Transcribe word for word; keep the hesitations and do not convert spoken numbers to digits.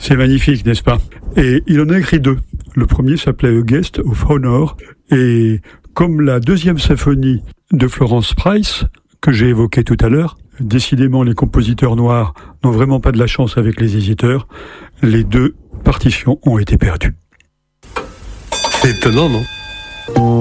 C'est magnifique, n'est-ce pas? Et il en a écrit deux. Le premier s'appelait A Guest of Honor, et comme la deuxième symphonie de Florence Price, que j'ai évoquée tout à l'heure, décidément les compositeurs noirs n'ont vraiment pas de la chance avec les éditeurs, les deux partitions ont été perdues. C'est étonnant, non?